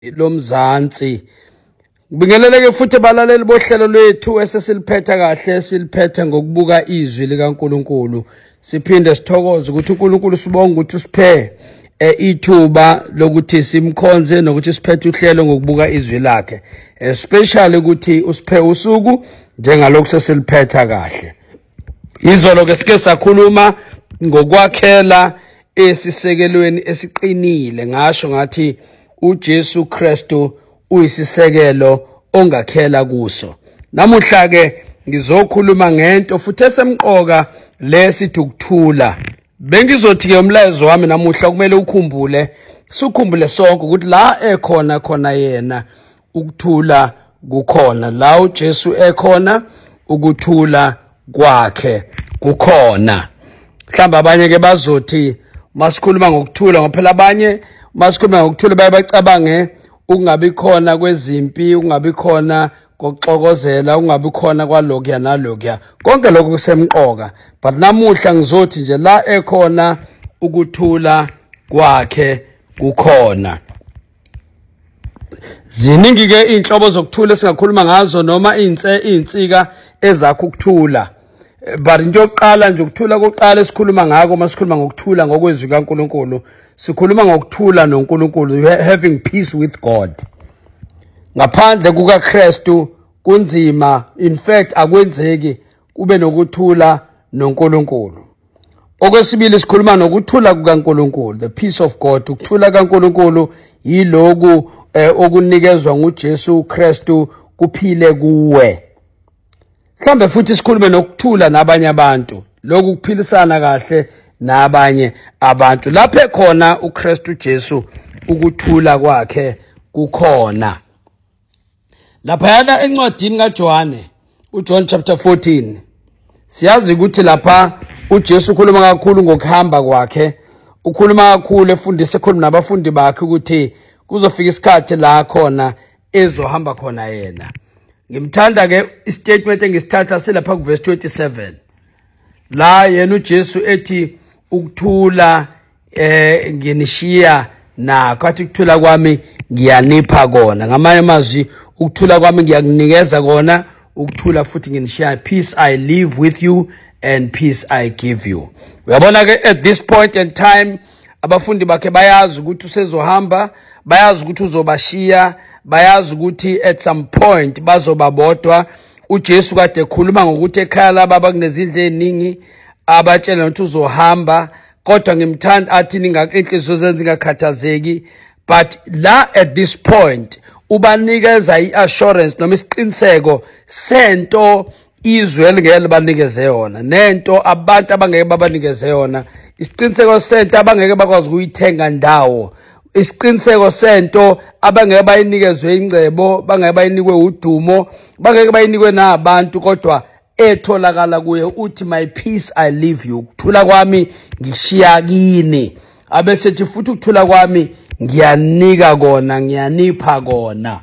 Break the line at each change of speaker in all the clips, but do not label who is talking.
lomzansi. Bingeleleke futhi balaleli bohlelo lwethu esesiliphetha kahle, siliphethe ngokubuka izwi likaNkulunkulu. Siphinde sithokoze ukuthi uNkulunkulu sibonga ukuthi usiphe ithuba lokuthi simkhonze nokuthi siphethe uhlelo ngokubuka izwi lakhe, especially ukuthi usiphe usuku njengalokho sesiliphetha kahle. Izolo ke sike sakhuluma ngokwakhela esisekelweni esiqinile, ngasho ngathi uJesu Kristu uyisisekelo ongakhela kuso. Namuhla ke ngizokhuluma ngento futhi esemqoka lesithi ukuthula. Bengizothi ke umlayezo wami namuhla kumele ukhumbule, sikhumbule sonke ukuthi la ekhona khona yena ukuthula kukhona, la uJesu ekhona ukuthula kwakhe kukhona. Mhlawumbe abanye ke bazothi masikhuluma ngokuthula ngoba phela abanye masikhuluma ngokuthula bayabacabange ukungabi khona kwezimpi, ukungabi khona kokuxokozela, ukungabi khona kwalokho nalokho. Konke lokho kusemqoka, but namuhla ngizothi nje la ekhona ukuthula kwakhe kukhona. Ziningi ke inhlobo zokuthula singakhuluma ngazo noma insika ezakho ukuthula. But into yokuqala nje ukuthula kokuqala esikhuluma ngako masikhuluma ngokuthula ngokwezwi kaNkulunkulu, sikhuluma ngokuthula noNkulunkulu, having peace with God. Ngaphandle kukaKristu kunzima, in fact akwenzeki kube nokuthula noNkulunkulu. Okwesibili sikhuluma nokuthula kukaNkulunkulu, the peace of God. Ukuthula kaNkulunkulu yiloku okunikezwa nguJesu Kristu kuphile kuwe. Mhlambe futhi sikhulume nokuthula nabanye abantu, lokhu kuphilisana kahle nabanye abantu. Lapho khona uKristu Jesu ukuthula kwakhe kukhona. Lapha encwadini kaJohane, uJohn chapter 14, siyazi ukuthi lapha uJesu ukhuluma kakhulu ngokuhamba kwakhe, ukhuluma kakhulu efundisa ekhuluma nabafundi bakhe ukuthi kuzofika isikhathi la khona ezohamba khona yena. Ngimthanda ke istatement engisithatha silapha ku verse 27. La yena uJesu ethi ukuthula nginishiya nakho, athi ukuthula kwami ngiyanipha kona. Ngamanye amazwi ukuthula kwami ngiyakunikeza kona, ukuthula futhi nginishiya. Peace I live with you and peace I give you. Uyabona ke at this point in time abafundi bakhe bayazi ukuthi usezohamba, bayazi ukuthi uzobashiya, bayazi ukuthi at some point bazoba bodwa. uJesu kade ekhuluma ngokuthi ekhaya lababa kunezindlu eziningi, abatshela ukuthi uzohamba, kodwa ngimthanda athi inhliziyo zenu zingakhathazeki. But la at this point ubanikeza iassurance noma isiqiniseko sento izwe elingeke banikeze yona, nento abantu abangeke babanikeze yona, isiqiniseko sento abangeke bakwazi ukuyithenga ndawo, isiqiniseko sento abangeke bayinikezwe ingcebo, bangeke bayinikwe udumo, bangeke bayinikwe nabantu, kodwa etholakala kuye. Uthi my peace I leave you, ukuthula kwami ngishiya kini. Abesethi futhi ukuthula kwami ngiyanika kona, ngiyanipha kona.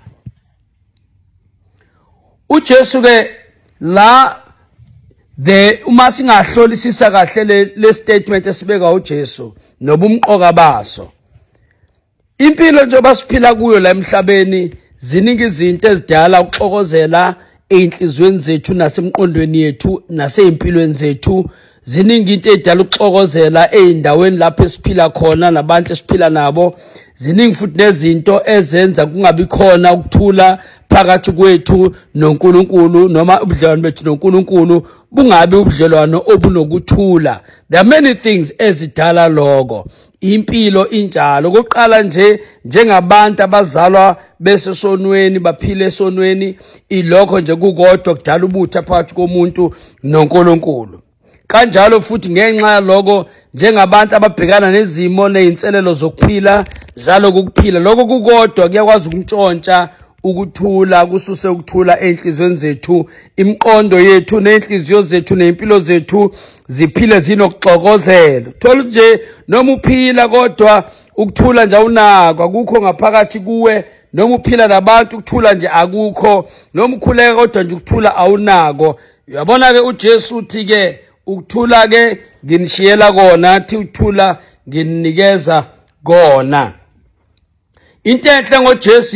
uJesu ke la uma singahlolisisa kahle le statement esibeka uJesu nobumqoka baso, impilo nje basiphila kuyo la emhlabeni ziningi izinto ezidala ukuxokozela einhlizweni zethu nasemqondweni yethu nasempilweni zethu. Ziningi into edala ukuxokozela eindaweni lapho esiphila khona nabantu esiphila nabo. Ziningi futhi nezinto ezenza kungabi khona ukuthula phakathi kwethu noNkulunkulu, noma ubudlelwano bethu noNkulunkulu bungabi ubudlelwano obunokuthula. There are many things ezidala lokho. Impilo injalo. Okokuqala nje njengabantu abazalwa besesonweni, baphile esonweni, ilokho nje kukodwa kudala ubutha phakathi komuntu noNkulunkulu. Kanjalo futhi ngenxa yaloko njengabantu ababhekana nezimo nezinselelo zokuphila zaloko kuphila, lokho kukodwa kuyakwazi ukuntshontsha ukuthula, kususe ukuthula enhlizweni zethu. Imiqondo yethu nenhliziyo zethu nempilo zethu ziphile zinokuxokozela. Thola nje noma uphila kodwa ukuthula nje awunako, akukho ngaphakathi kuwe. Noma uphila nabantu ukuthula nje akukho, noma ukhuleka kodwa nje ukuthula awunako. Uyabona ke uJesu uthi ke ukuthula ke nginishiyela kona, athi ukuthula ngininikeza kona. into enhle ngoJesu